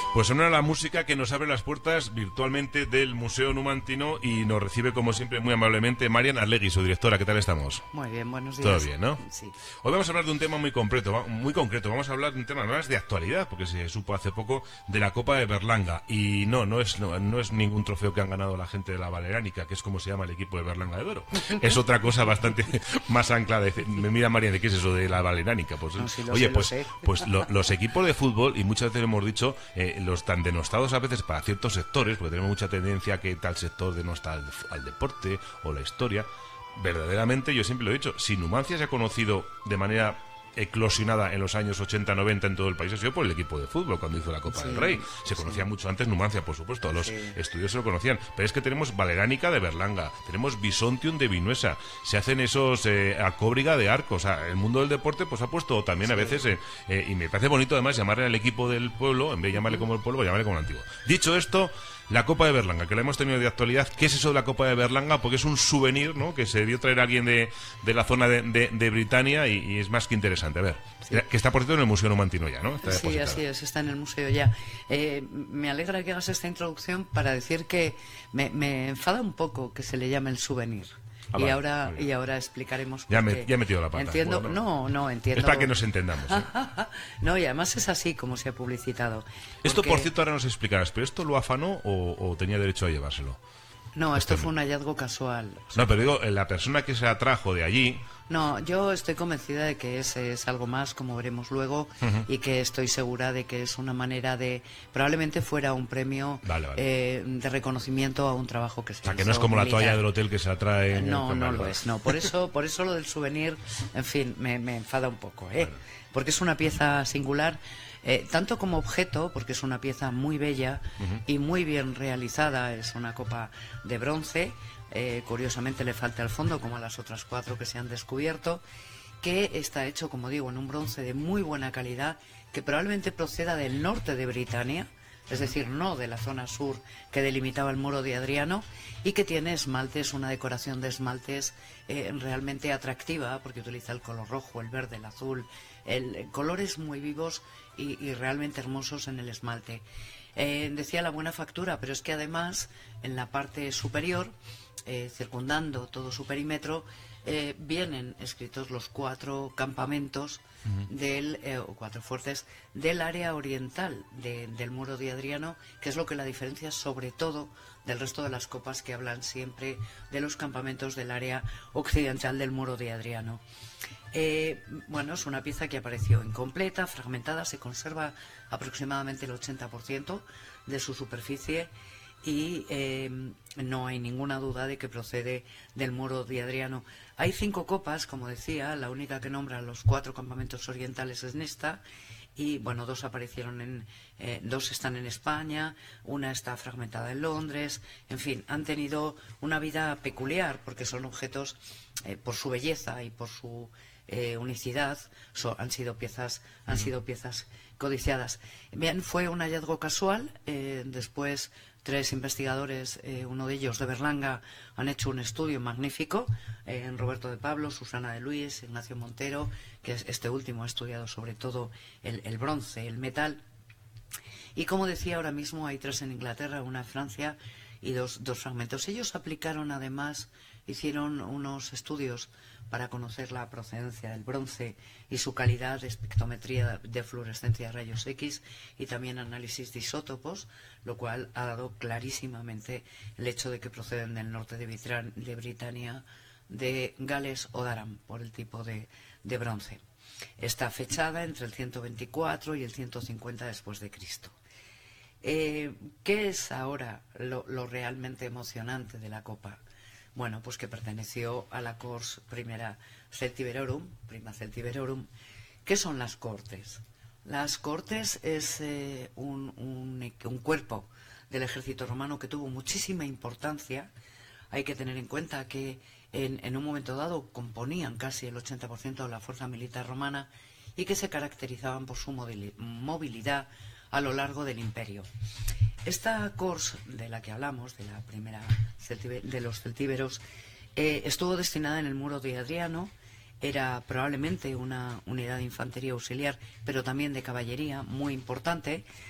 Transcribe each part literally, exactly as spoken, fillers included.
Pues suena la música que nos abre las puertas virtualmente del Museo Numantino y nos recibe, como siempre, muy amablemente Marian Arlegui, su directora. ¿Qué tal estamos? Muy bien, buenos días. Todo bien, ¿no? Sí. Hoy vamos a hablar de un tema muy concreto, muy concreto. Vamos a hablar de un tema más de actualidad, porque se supo hace poco de la Copa de Berlanga. Y no, no es, no, no es ningún trofeo que han ganado la gente de la Baleránica, que es como se llama el equipo de Berlanga de Duero. Es otra cosa bastante más anclada. Me mira Marian, ¿de qué es eso de la Baleránica? Pues, no, sí, lo oye, sé, pues, lo sé. pues lo, los equipos de fútbol, y muchas veces hemos dicho, eh, los tan denostados a veces para ciertos sectores, porque tenemos mucha tendencia a que tal sector denosta al, al deporte o la historia. Verdaderamente, yo siempre lo he dicho, si Numancia se ha conocido de manera eclosionada en los años ochenta noventa en todo el país, ha sido por el equipo de fútbol cuando hizo la Copa sí, del Rey. Se conocía sí. mucho antes Numancia, por supuesto, los sí. estudios se lo conocían, pero es que tenemos Baleránica de Berlanga, tenemos Bisontium de Vinuesa, se hacen esos eh, Alcóbriga de Arco. O sea, el mundo del deporte pues ha puesto también sí. a veces eh, eh, y me parece bonito además llamarle al equipo del pueblo, en vez de llamarle como el pueblo, pues llamarle como el antiguo. Dicho esto, la Copa de Berlanga, que la hemos tenido de actualidad. ¿Qué es eso de la Copa de Berlanga? Porque es un souvenir, ¿no?, que se dio traer a alguien de, de la zona de, de, de Britania y, y es más que interesante. A ver, sí. que está por cierto en el Museo Numantino ya, ¿no? Está sí, así es, está en el museo ya. Eh, me alegra que hagas esta introducción para decir que me, me enfada un poco que se le llame el souvenir. Ah, y vale, ahora y ahora explicaremos por ya me, qué. ya he metido la pata. Entiendo, bueno, no, no, entiendo. Es para que nos entendamos. ¿eh? No, y además es así como se ha publicitado. Esto, porque... por cierto, ahora nos explicarás, pero ¿esto lo afanó o, o tenía derecho a llevárselo? No, esto fue un hallazgo casual. O sea, no, pero digo, la persona que se atrajo de allí... No, yo estoy convencida de que es, es algo más, como veremos luego, uh-huh. y que estoy segura de que es una manera de... Probablemente fuera un premio vale, vale. Eh, de reconocimiento a un trabajo que se hizo. O sea, que no es como militar. la toalla del hotel que se atrae... En no, el no lo es, no. Por eso, por eso lo del souvenir, en fin, me, me enfada un poco, ¿eh? Bueno. Porque es una pieza singular... Eh, tanto como objeto, porque es una pieza muy bella uh-huh. y muy bien realizada. Es una copa de bronce, eh, curiosamente le falta el fondo como a las otras cuatro que se han descubierto, que está hecho, como digo, en un bronce de muy buena calidad, que probablemente proceda del norte de Britania, es decir, no de la zona sur que delimitaba el Muro de Adriano, y que tiene esmaltes, una decoración de esmaltes eh, realmente atractiva, porque utiliza el color rojo, el verde, el azul, el, el colores muy vivos y, y realmente hermosos en el esmalte. Eh, decía la buena factura, pero es que además en la parte superior, eh, circundando todo su perímetro, eh, vienen escritos los cuatro campamentos uh-huh. del eh, o cuatro fuertes del área oriental de, del Muro de Adriano, que es lo que la diferencia sobre todo del resto de las copas que hablan siempre de los campamentos del área occidental del Muro de Adriano. Eh, bueno, es una pieza que apareció incompleta, fragmentada, se conserva aproximadamente el ochenta por ciento de su superficie y eh, no hay ninguna duda de que procede del Muro de Adriano. Hay cinco copas, como decía, la única que nombra los cuatro campamentos orientales es esta, y bueno, dos aparecieron en, eh, dos están en España, una está fragmentada en Londres, en fin, han tenido una vida peculiar porque son objetos, eh, por su belleza y por su eh, unicidad, so, han sido piezas, han uh-huh. sido piezas codiciadas. Bien, fue un hallazgo casual, eh, después tres investigadores, eh, uno de ellos de Berlanga, han hecho un estudio magnífico, eh, en Roberto de Pablo, Susana de Luis, Ignacio Montero, que es, este último ha estudiado sobre todo el, el bronce, el metal, y como decía, ahora mismo hay tres en Inglaterra, una en Francia y dos, dos fragmentos. Ellos aplicaron además, hicieron unos estudios para conocer la procedencia del bronce y su calidad de espectrometría de fluorescencia de rayos X y también análisis de isótopos, lo cual ha dado clarísimamente el hecho de que proceden del norte de, Vitran, de Britania, de Gales o Daram, por el tipo de, de bronce. Está fechada entre el ciento veinticuatro y el ciento cincuenta después de Cristo. Eh, ¿Qué es ahora lo, lo realmente emocionante de la copa? Bueno, pues que perteneció a la Cors Primera Celtiberorum, Prima Celtiberorum. ¿Qué son las cortes? Las cortes es eh, un, un, un cuerpo del ejército romano que tuvo muchísima importancia. Hay que tener en cuenta que en, en un momento dado componían casi el ochenta por ciento de la fuerza militar romana y que se caracterizaban por su movilidad a lo largo del imperio. Esta cors de la que hablamos, de la primera de los celtíberos, eh, estuvo destinada en el Muro de Adriano. Era probablemente una unidad de infantería auxiliar, pero también de caballería muy importante,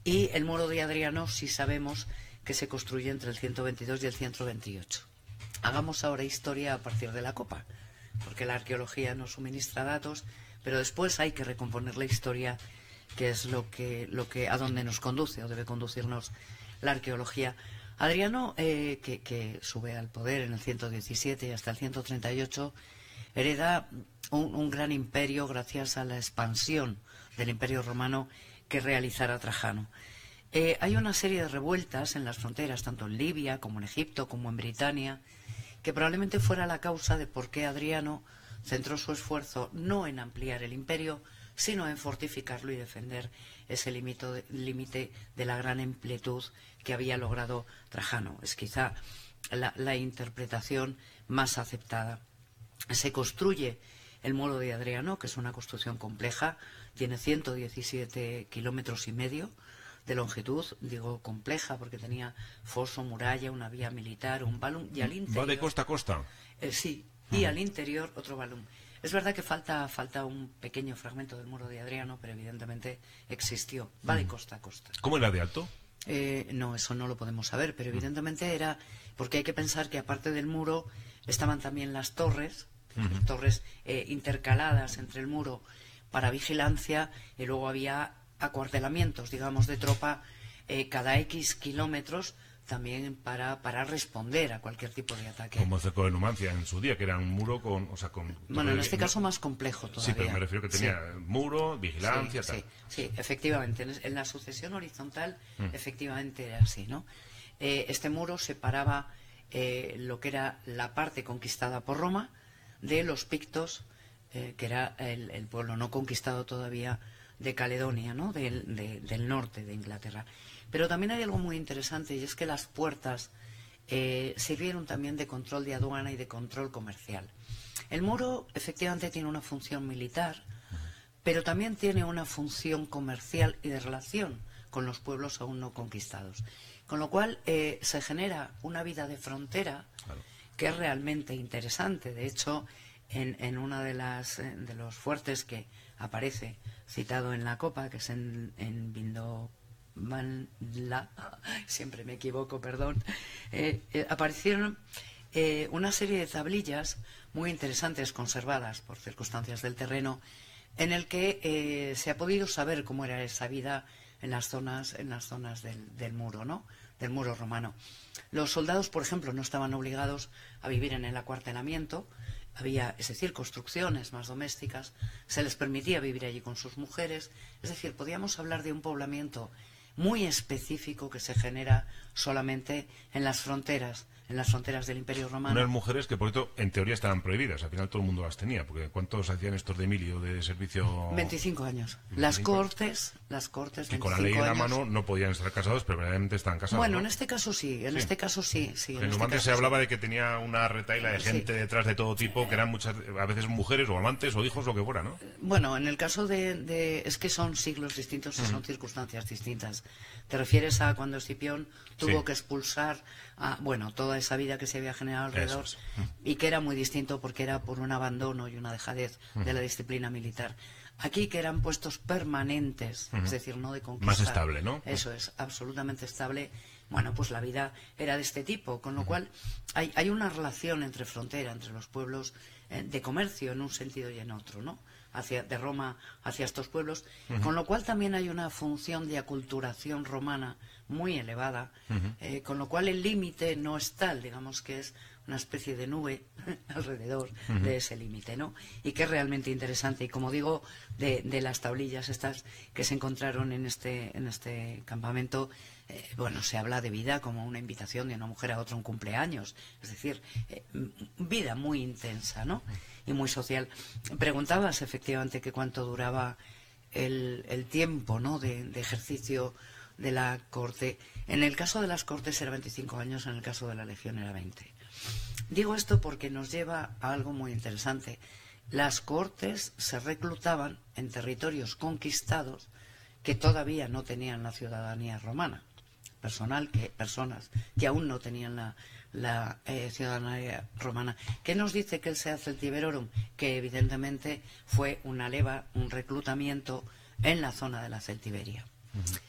Y el muro de Adriano sí sabemos que se construye entre el ciento veintidós y el ciento veintiocho. Hagamos ahora historia a partir de la copa, porque la arqueología nos suministra datos, pero después hay que recomponer la historia, que es lo que, lo que a donde nos conduce o debe conducirnos la arqueología. Adriano, eh, que, que sube al poder en el ciento diecisiete y hasta el ciento treinta y ocho, hereda un, un gran imperio gracias a la expansión del Imperio Romano que realizara Trajano. Eh, hay una serie de revueltas en las fronteras, tanto en Libia como en Egipto, como en Britania, que probablemente fuera la causa de por qué Adriano centró su esfuerzo no en ampliar el imperio, sino en fortificarlo y defender ese límite de la gran amplitud que había logrado Trajano. Es quizá la, la interpretación más aceptada. Se construye el muro de Adriano, que es una construcción compleja, tiene ciento diecisiete kilómetros y medio de longitud, digo compleja porque tenía foso, muralla, una vía militar, un balón, y al interior... ¿Va de costa a costa? Eh, sí, y uh-huh. al interior otro balón. Es verdad que falta, falta un pequeño fragmento del muro de Adriano, pero evidentemente existió, va uh-huh. de costa a costa. ¿Cómo era de alto? Eh, no, eso no lo podemos saber, pero evidentemente era, porque hay que pensar que aparte del muro estaban también las torres, uh-huh. torres eh, intercaladas entre el muro para vigilancia, y luego había acuartelamientos, digamos, de tropa eh, cada X kilómetros también para, para responder a cualquier tipo de ataque. Como cerco de Numancia en su día, que era un muro con... O sea, con bueno, en este caso más complejo todavía. Sí, pero me refiero que tenía sí. muro, vigilancia, sí, tal. Sí, sí, efectivamente. En, en la sucesión horizontal, mm. efectivamente era así, ¿no? Eh, este muro separaba eh, lo que era la parte conquistada por Roma de los pictos, eh, que era el, el pueblo no conquistado todavía de Caledonia, ¿no? Del, de, del norte de Inglaterra. Pero también hay algo muy interesante, y es que las puertas eh, sirvieron también de control de aduana y de control comercial. El muro efectivamente tiene una función militar, pero también tiene una función comercial y de relación con los pueblos aún no conquistados. Con lo cual eh, se genera una vida de frontera claro. que es realmente interesante. De hecho, en, en uno de, las, de los fuertes que aparece citado en la copa, que es en, en Vindobala, siempre me equivoco, perdón, eh, eh, aparecieron eh, una serie de tablillas muy interesantes conservadas por circunstancias del terreno, en el que eh, se ha podido saber cómo era esa vida en las zonas, en las zonas del, del muro, ¿no? Del muro romano. Los soldados, por ejemplo, no estaban obligados a vivir en el acuartelamiento. Había, es decir, construcciones más domésticas, se les permitía vivir allí con sus mujeres, es decir, podíamos hablar de un poblamiento muy específico que se genera solamente en las fronteras, en las fronteras del Imperio Romano. Unas mujeres que, por cierto, en teoría estaban prohibidas, al final todo el mundo las tenía, porque ¿cuántos hacían estos de Emilio de servicio? veinticinco años. veinticinco. Las cortes, las cortes, que con la ley en la mano no podían estar casados, pero realmente estaban casados. Bueno, ¿no? en este caso sí, en sí. este caso sí. sí en en Numancia este se caso, hablaba sí. de que tenía una retaila de gente sí. detrás de todo tipo, que eran muchas, a veces mujeres o amantes o hijos, lo que fuera, ¿no? Bueno, en el caso de... de es que son siglos distintos y uh-huh. son circunstancias distintas. Te refieres a cuando Escipión tuvo sí. que expulsar a, bueno, toda esa vida que se había generado alrededor es. y que era muy distinto porque era por un abandono y una dejadez uh-huh. de la disciplina militar. Aquí que eran puestos permanentes, uh-huh. es decir, no de conquista. Más estable, ¿no? Eso es, absolutamente estable. Bueno, pues la vida era de este tipo, con lo uh-huh. cual hay, hay una relación entre frontera, entre los pueblos eh, de comercio en un sentido y en otro, ¿no? Hacia, de Roma hacia estos pueblos, uh-huh. con lo cual también hay una función de aculturación romana muy elevada, uh-huh. eh, con lo cual el límite no es tal, digamos que es una especie de nube alrededor uh-huh. de ese límite, ¿no? Y que es realmente interesante, y como digo, de, de las tablillas estas que se encontraron en este, en este campamento, eh, bueno, se habla de vida como una invitación de una mujer a otra, un cumpleaños, es decir, eh, vida muy intensa, ¿no? Y muy social. Preguntabas efectivamente que cuánto duraba el, el tiempo, ¿no? de, de ejercicio de la corte. En el caso de las cortes era veinticinco años, en el caso de la legión era veinte. Digo esto porque nos lleva a algo muy interesante. Las cortes se reclutaban en territorios conquistados que todavía no tenían la ciudadanía romana. Personal que, personas que aún no tenían la, la eh, ciudadanía romana. ¿Qué nos dice que el Sea Celtiberorum? Que evidentemente fue una leva, un reclutamiento en la zona de la Celtiberia. Uh-huh.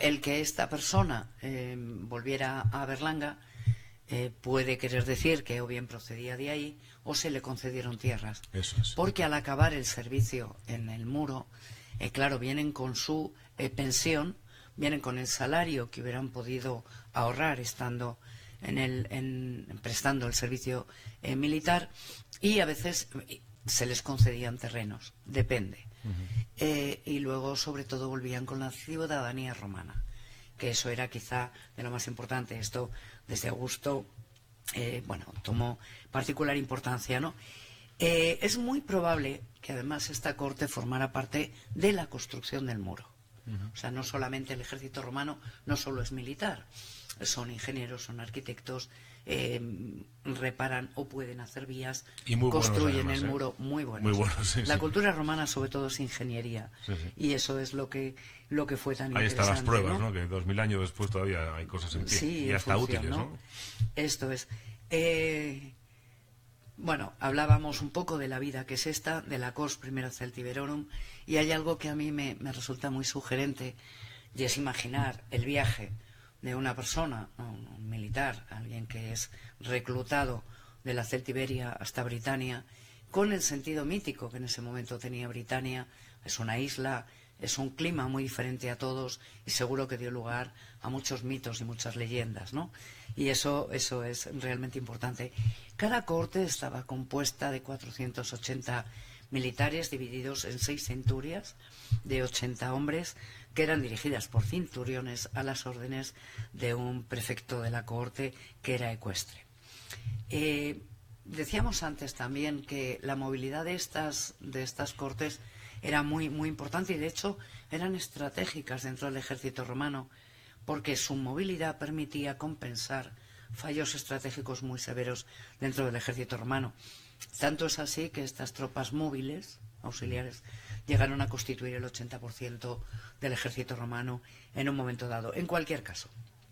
el que esta persona eh, volviera a Berlanga eh, puede querer decir que o bien procedía de ahí o se le concedieron tierras. Eso es. Porque al acabar el servicio en el muro, eh, claro, vienen con su eh, pensión, vienen con el salario que hubieran podido ahorrar estando en el en, prestando el servicio eh, militar, y a veces eh, se les concedían terrenos, depende. Uh-huh. eh, y luego sobre todo volvían con la ciudadanía romana, que eso era quizá de lo más importante. Esto desde Augusto eh, bueno, tomó particular importancia, ¿no? Eh, es muy probable que además esta corte formara parte de la construcción del muro. Uh-huh. O sea, no solamente el ejército romano no solo es militar, son ingenieros, son arquitectos, eh, reparan o pueden hacer vías, y muy construyen además, el ¿eh? muro, muy buenos. Muy buenos, sí, la sí. cultura romana sobre todo es ingeniería, sí, sí. Y eso es lo que lo que fue tan Ahí interesante. están las pruebas, ¿no? ¿no? Que dos mil años después todavía hay cosas en pie, sí, y hasta función, útiles, ¿no? ¿no? Esto es. Eh, bueno, hablábamos un poco de la vida que es esta, de la Cors Primera Celtiberorum, y hay algo que a mí me, me resulta muy sugerente, y es imaginar el viaje de una persona, un, un militar, alguien que es reclutado de la Celtiberia hasta Britania, con el sentido mítico que en ese momento tenía Britania. Es una isla, es un clima muy diferente a todos, y seguro que dio lugar a muchos mitos y muchas leyendas, ¿no? Y eso, eso es realmente importante. Cada corte estaba compuesta de cuatrocientos ochenta militares divididos en seis centurias de ochenta hombres, que eran dirigidas por cinturiones a las órdenes de un prefecto de la cohorte que era ecuestre. Eh, decíamos antes también que la movilidad de estas, de estas cortes era muy, muy importante, y de hecho eran estratégicas dentro del ejército romano, porque su movilidad permitía compensar fallos estratégicos muy severos dentro del ejército romano. Tanto es así que estas tropas móviles, auxiliares, llegaron a constituir el ochenta por ciento del ejército romano en un momento dado. En cualquier caso,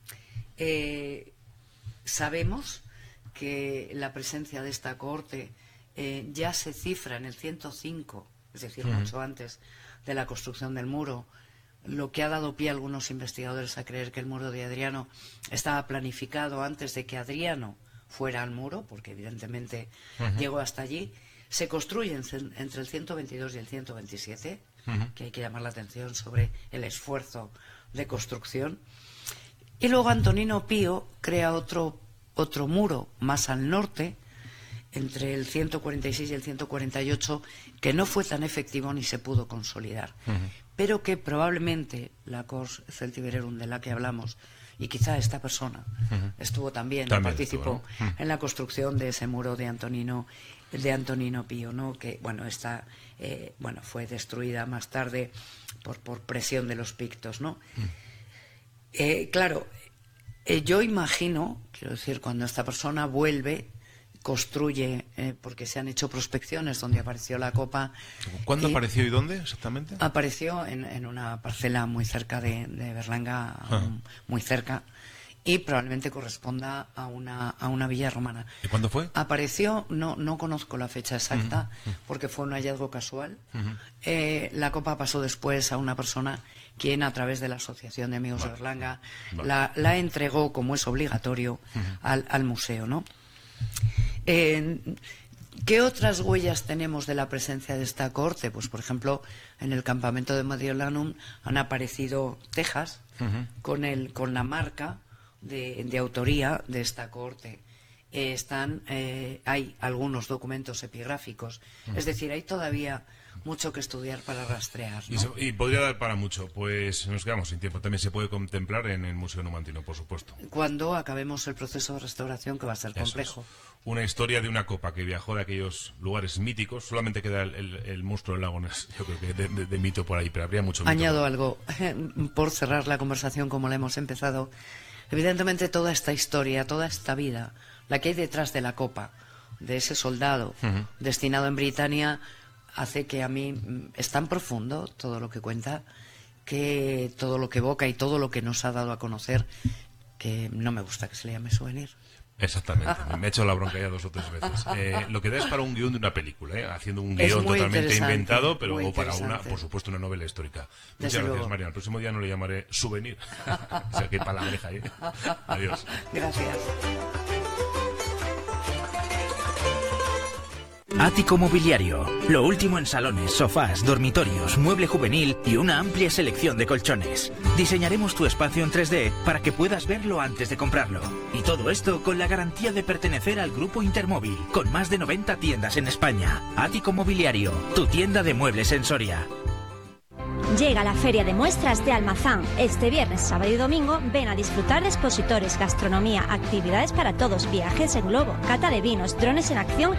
eh, sabemos que la presencia de esta cohorte eh, ya se cifra en el ciento cinco, es decir, uh-huh. mucho antes de la construcción del muro, lo que ha dado pie a algunos investigadores a creer que el muro de Adriano estaba planificado antes de que Adriano fuera al muro, porque evidentemente uh-huh. llegó hasta allí. Se construyen entre el ciento veintidós y el ciento veintisiete, uh-huh. que hay que llamar la atención sobre el esfuerzo de construcción. Y luego Antonino Pío crea otro, otro muro más al norte, entre el ciento cuarenta y seis y el ciento cuarenta y ocho, que no fue tan efectivo ni se pudo consolidar, uh-huh. pero que probablemente la Cors Celtiberorum de la que hablamos, y quizá esta persona uh-huh. estuvo también, también participó estuvo, ¿no? en la construcción de ese muro de Antonino de Antonino Pío, ¿no? Que bueno, esta eh, bueno, fue destruida más tarde por, por presión de los pictos, ¿no? Uh-huh. eh, claro, eh, yo imagino, quiero decir, cuando esta persona vuelve, construye, eh, porque se han hecho prospecciones donde apareció la copa. ¿Cuándo y apareció y dónde exactamente? Apareció en, en una parcela muy cerca de, de Berlanga, ah. um, muy cerca, y probablemente corresponda a una, a una villa romana. ¿Y cuándo fue? Apareció, no, no conozco la fecha exacta, uh-huh. porque fue un hallazgo casual. Uh-huh. eh, la copa pasó después a una persona quien, a través de la Asociación de Amigos vale. de Berlanga, vale. la, la entregó, como es obligatorio, uh-huh. al, al museo, ¿no? Eh, ¿Qué otras huellas tenemos de la presencia de esta cohorte? Pues, por ejemplo, en el campamento de Mediolanum han aparecido tejas uh-huh. con, el, con la marca de, de autoría de esta cohorte. Eh, están, eh, hay algunos documentos epigráficos, uh-huh. es decir, hay todavía mucho que estudiar para rastrear, ¿no? y, se, y podría dar para mucho, pues nos quedamos sin tiempo. También se puede contemplar en el Museo Numantino, por supuesto, cuando acabemos el proceso de restauración, que va a ser complejo. Una historia de una copa que viajó de aquellos lugares míticos. Solamente queda el, el, el monstruo del lago Ness, yo creo que de, de, de mito por ahí, pero habría mucho mito. Añado algo, por cerrar la conversación como la hemos empezado. Evidentemente toda esta historia, toda esta vida, la que hay detrás de la copa, de ese soldado uh-huh. destinado en Britania, hace que a mí es tan profundo todo lo que cuenta, que todo lo que evoca y todo lo que nos ha dado a conocer, que no me gusta que se le llame souvenir. Exactamente, me he hecho la bronca ya dos o tres veces. Eh, lo que da es para un guión de una película, ¿eh? Haciendo un Es guión muy totalmente interesante, inventado, pero muy o para una, interesante. por supuesto, una novela histórica. Muchas Desde gracias, luego. María. El próximo día no le llamaré Souvenir. O sea, qué palabreja, ¿eh? Adiós. Gracias. Ático Mobiliario. Lo último en salones, sofás, dormitorios, mueble juvenil y una amplia selección de colchones. Diseñaremos tu espacio en tres D para que puedas verlo antes de comprarlo. Y todo esto con la garantía de pertenecer al Grupo Intermóvil, con más de noventa tiendas en España. Ático Mobiliario, tu tienda de muebles en Soria. Llega la Feria de Muestras de Almazán. Este viernes, sábado y domingo ven a disfrutar de expositores, gastronomía, actividades para todos, viajes en globo, cata de vinos, drones en acción